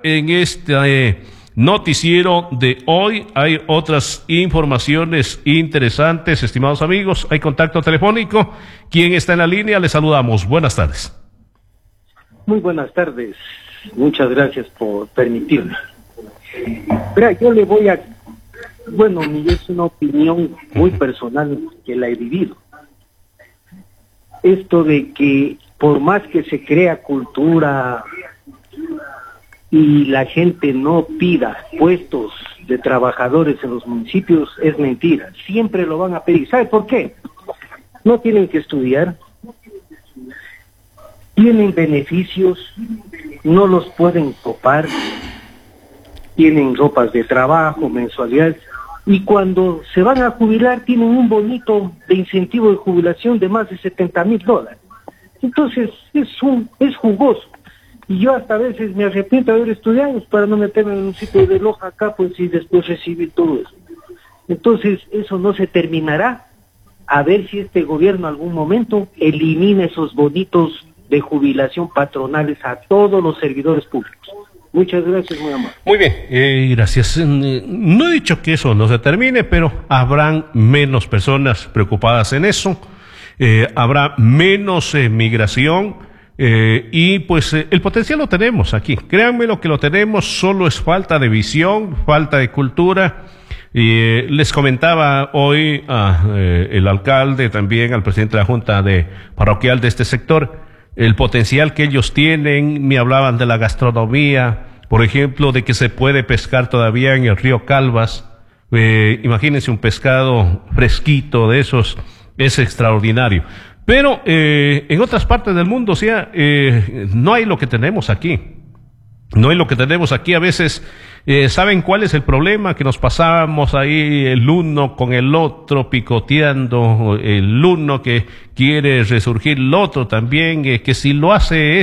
en este noticiero de hoy. Hay otras informaciones interesantes, estimados amigos. Hay contacto telefónico. ¿Quién está en la línea? Le saludamos. Buenas tardes. Muy buenas tardes. Muchas gracias por permitirme. Mira, yo le voy a... Bueno, es una opinión muy personal que la he vivido. Esto de que por más que se crea cultura y la gente no pida puestos de trabajadores en los municipios, es mentira. Siempre lo van a pedir. ¿Sabe por qué? No tienen que estudiar, tienen beneficios, no los pueden copar, tienen ropas de trabajo, mensualidades, y cuando se van a jubilar tienen un bonito de incentivo de jubilación de más de $70,000. Entonces es jugoso. Y yo hasta a veces me arrepiento de haber estudiado para no meterme en un sitio de Loja acá, pues, y después recibir todo eso. Entonces eso no se terminará. A ver si este gobierno algún momento elimina esos bonitos de jubilación patronales a todos los servidores públicos. Muchas gracias, muy amable. Muy bien, gracias. No he dicho que eso no se termine, pero habrán menos personas preocupadas en eso, habrá menos migración, y pues el potencial lo tenemos aquí. Créanme lo que lo tenemos, solo es falta de visión, falta de cultura. Les comentaba hoy el alcalde, también al presidente de la Junta Parroquial de este sector, el potencial que ellos tienen. Me hablaban de la gastronomía, por ejemplo, de que se puede pescar todavía en el río Calvas. Imagínense un pescado fresquito de esos, es extraordinario. Pero en otras partes del mundo, o sea, no hay lo que tenemos aquí. No hay lo que tenemos aquí. A veces, ¿saben cuál es el problema? Que nos pasábamos ahí el uno con el otro picoteando, el uno que quiere resurgir, el otro también, que si lo hace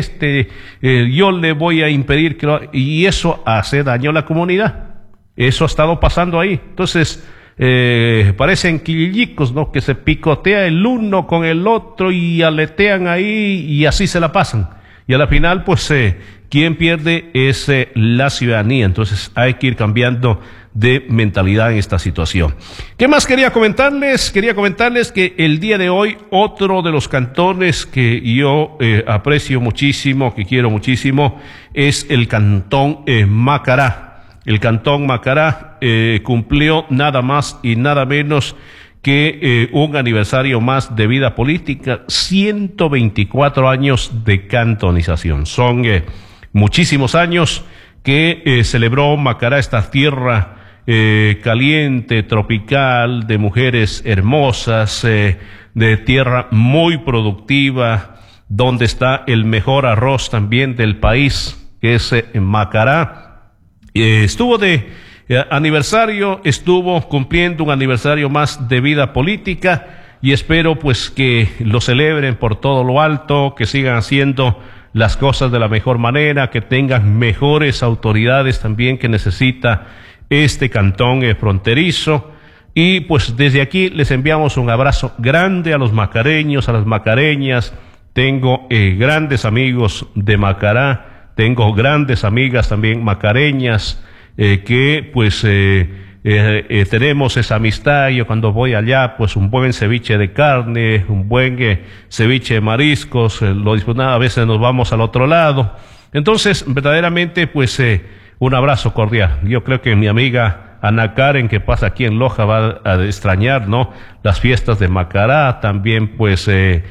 yo le voy a impedir y eso hace daño a la comunidad. Eso ha estado pasando ahí. Entonces, parecen quillicos, ¿no? Que se picotea el uno con el otro y aletean ahí y así se la pasan. Y a la final, pues, quien pierde es la ciudadanía. Entonces hay que ir cambiando de mentalidad en esta situación. ¿Qué más quería comentarles? Quería comentarles que el día de hoy otro de los cantones que yo aprecio muchísimo, que quiero muchísimo, es el cantón Macará. El cantón Macará cumplió nada más y nada menos que un aniversario más de vida política, 124 años de cantonización. Son muchísimos años que celebró Macará, esta tierra caliente, tropical, de mujeres hermosas, de tierra muy productiva, donde está el mejor arroz también del país, que es Macará. Estuvo de aniversario, estuvo cumpliendo un aniversario más de vida política, y espero pues que lo celebren por todo lo alto, que sigan haciendo las cosas de la mejor manera, que tengan mejores autoridades también que necesita este cantón fronterizo. Y pues desde aquí les enviamos un abrazo grande a los macareños, a las macareñas. Tengo grandes amigos de Macará, tengo grandes amigas también macareñas, que pues tenemos esa amistad. Yo cuando voy allá, pues un buen ceviche de carne, un buen ceviche de mariscos, lo disfrutamos. A veces nos vamos al otro lado. Entonces, verdaderamente, pues un abrazo cordial. Yo creo que mi amiga Ana Karen, que pasa aquí en Loja, va a extrañar, ¿no?, las fiestas de Macará. También, pues,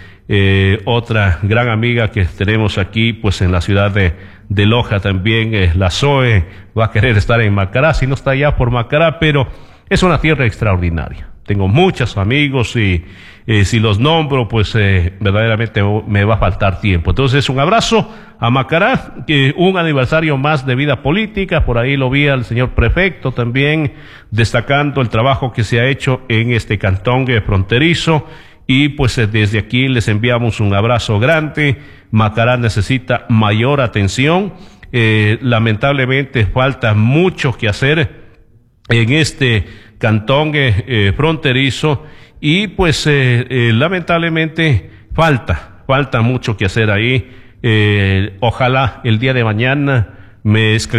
otra gran amiga que tenemos aquí, pues, en la ciudad de Loja también, la Zoe, va a querer estar en Macará, si no está allá por Macará, pero es una tierra extraordinaria. Tengo muchos amigos y si los nombro, pues verdaderamente me va a faltar tiempo. Entonces, un abrazo a Macará, un aniversario más de vida política. Por ahí lo vi al señor prefecto también destacando el trabajo que se ha hecho en este cantón fronterizo. Y pues desde aquí les enviamos un abrazo grande. Macará necesita mayor atención. Lamentablemente falta mucho que hacer en este cantón fronterizo, y pues lamentablemente falta mucho que hacer ahí. Ojalá el día de mañana me escriban